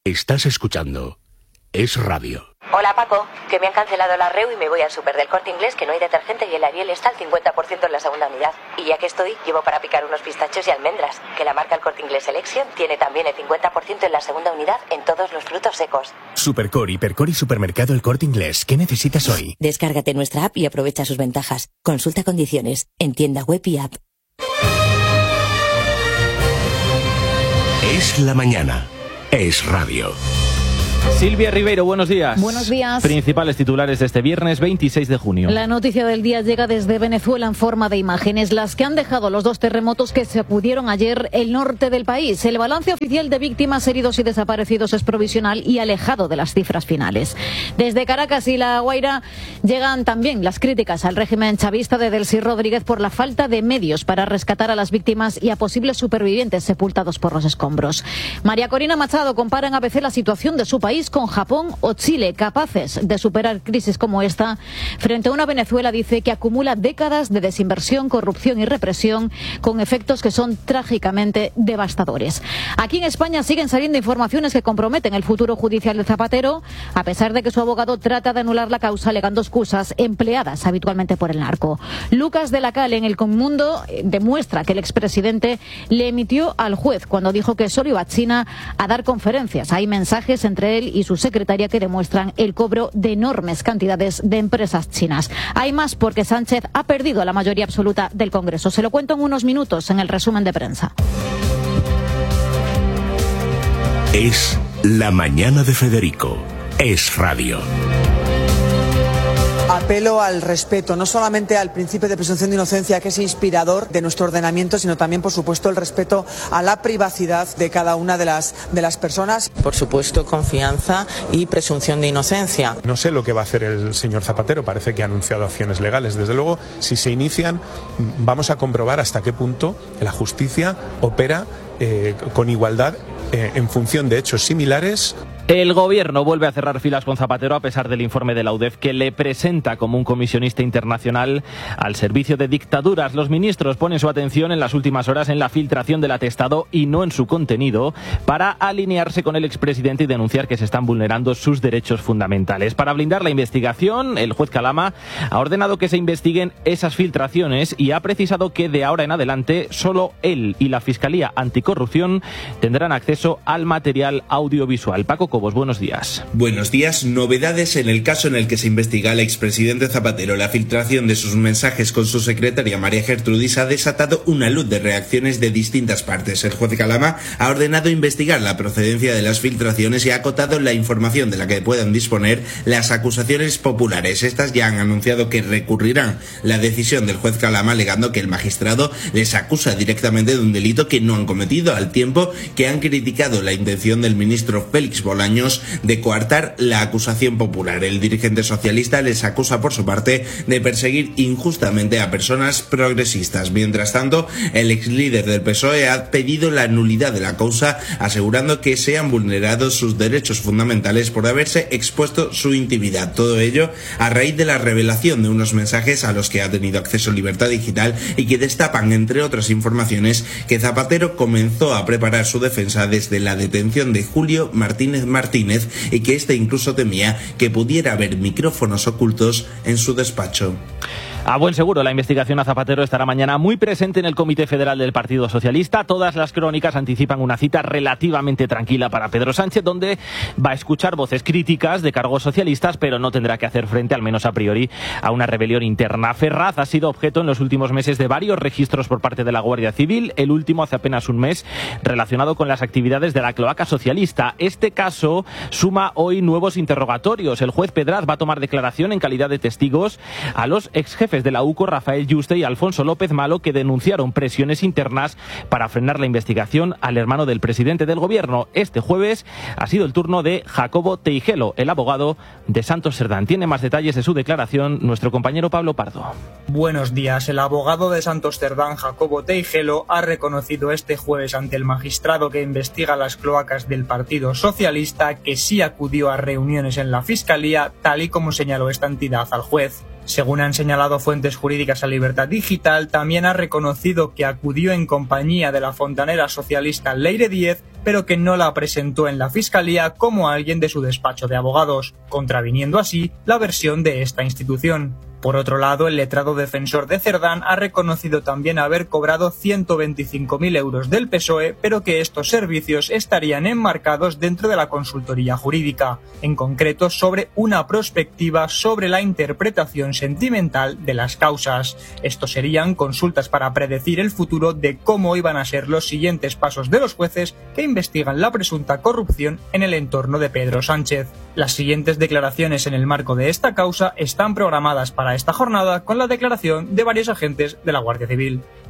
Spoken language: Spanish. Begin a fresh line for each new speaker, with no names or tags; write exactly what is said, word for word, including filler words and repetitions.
Estás escuchando Es Radio.
Hola Paco, que me han cancelado la REU y me voy al súper del Corte Inglés, que no hay detergente y el Ariel está al cincuenta por ciento en la segunda unidad. Y ya que estoy, llevo para picar unos pistachos y almendras, que la marca El Corte Inglés Selection tiene también el cincuenta por ciento en la segunda unidad en todos los frutos secos.
Supercore, Hipercore y Supermercado El Corte Inglés. ¿Qué necesitas hoy?
Descárgate nuestra app y aprovecha sus ventajas. Consulta condiciones en tienda web y app.
Es la mañana. Es Radio.
Silvia Ribeiro, buenos días.
Buenos días.
Principales titulares de este viernes veintiséis de junio.
La noticia del día llega desde Venezuela en forma de imágenes, las que han dejado los dos terremotos que sacudieron ayer el norte del país. El balance oficial de víctimas, heridos y desaparecidos es provisional y alejado de las cifras finales. Desde Caracas y La Guaira llegan también las críticas al régimen chavista de Delcy Rodríguez por la falta de medios para rescatar a las víctimas y a posibles supervivientes sepultados por los escombros. María Corina Machado compara en A B C la situación de su país con Japón o Chile, capaces de superar crisis como esta, frente a una Venezuela, dice, que acumula décadas de desinversión, corrupción y represión, con efectos que son trágicamente devastadores. Aquí en España siguen saliendo informaciones que comprometen el futuro judicial de Zapatero, a pesar de que su abogado trata de anular la causa alegando excusas empleadas habitualmente por el narco. Lucas de la Calle en El Mundo demuestra que el expresidente le emitió al juez cuando dijo que solo iba a China a dar conferencias. Hay mensajes entre él y su secretaria que demuestran el cobro de enormes cantidades de empresas chinas. Hay más porque Sánchez ha perdido la mayoría absoluta del Congreso. Se lo cuento en unos minutos en el resumen de prensa.
Es la mañana de Federico. Es Radio.
Apelo al respeto, no solamente al principio de presunción de inocencia, que es inspirador de nuestro ordenamiento, sino también, por supuesto, el respeto a la privacidad de cada una de las, de las personas.
Por supuesto, confianza y presunción de inocencia.
No sé lo que va a hacer el señor Zapatero, parece que ha anunciado acciones legales. Desde luego, si se inician, vamos a comprobar hasta qué punto la justicia opera eh, con igualdad eh, en función de hechos similares.
El gobierno vuelve a cerrar filas con Zapatero a pesar del informe de la U D E F que le presenta como un comisionista internacional al servicio de dictaduras. Los ministros ponen su atención en las últimas horas en la filtración del atestado y no en su contenido, para alinearse con el expresidente y denunciar que se están vulnerando sus derechos fundamentales. Para blindar la investigación, el juez Calama ha ordenado que se investiguen esas filtraciones y ha precisado que de ahora en adelante solo él y la Fiscalía Anticorrupción tendrán acceso al material audiovisual. Paco Cobos, buenos días.
Buenos días. Novedades en el caso en el que se investiga al expresidente Zapatero. La filtración de sus mensajes con su secretaria María Gertrudis ha desatado una luz de reacciones de distintas partes. El juez Calama ha ordenado investigar la procedencia de las filtraciones y ha acotado la información de la que puedan disponer las acusaciones populares. Estas ya han anunciado que recurrirán la decisión del juez Calama, alegando que el magistrado les acusa directamente de un delito que no han cometido, al tiempo que han criticado la intención del ministro Félix Bolaños de coartar la acusación popular. El dirigente socialista les acusa por su parte de perseguir injustamente a personas progresistas. Mientras tanto, el ex líder del P S O E ha pedido la nulidad de la causa, asegurando que se han vulnerado sus derechos fundamentales por haberse expuesto su intimidad. Todo ello a raíz de la revelación de unos mensajes a los que ha tenido acceso Libertad Digital y que destapan, entre otras informaciones, que Zapatero comenzó a preparar su defensa desde la detención de Julio Martínez Martínez y que este incluso temía que pudiera haber micrófonos ocultos en su despacho.
A buen seguro, la investigación a Zapatero estará mañana muy presente en el Comité Federal del Partido Socialista. Todas las crónicas anticipan una cita relativamente tranquila para Pedro Sánchez, donde va a escuchar voces críticas de cargos socialistas, pero no tendrá que hacer frente, al menos a priori, a una rebelión interna. Ferraz ha sido objeto en los últimos meses de varios registros por parte de la Guardia Civil, el último hace apenas un mes, relacionado con las actividades de la cloaca socialista. Este caso suma hoy nuevos interrogatorios. El juez Pedraz va a tomar declaración en calidad de testigos a los exjefes de la U C O, Rafael Yuste y Alfonso López Malo, que denunciaron presiones internas para frenar la investigación al hermano del presidente del gobierno. Este jueves ha sido el turno de Jacobo Teijelo, el abogado de Santos Cerdán. Tiene más detalles de su declaración nuestro compañero Pablo Pardo.
Buenos días. El abogado de Santos Cerdán, Jacobo Teijelo, ha reconocido este jueves ante el magistrado que investiga las cloacas del Partido Socialista que sí acudió a reuniones en la Fiscalía, tal y como señaló esta entidad al juez. Según han señalado fuentes jurídicas a Libertad Digital, también ha reconocido que acudió en compañía de la fontanera socialista Leire Díez pero que no la presentó en la Fiscalía como alguien de su despacho de abogados, contraviniendo así la versión de esta institución. Por otro lado, el letrado defensor de Cerdán ha reconocido también haber cobrado ciento veinticinco mil euros del P S O E, pero que estos servicios estarían enmarcados dentro de la consultoría jurídica, en concreto sobre una prospectiva sobre la interpretación sentimental de las causas. Estos serían consultas para predecir el futuro de cómo iban a ser los siguientes pasos de los jueces que investigan la presunta corrupción en el entorno de Pedro Sánchez. Las siguientes declaraciones en el marco de esta causa están programadas para esta jornada con la declaración de varios agentes de la Guardia Civil.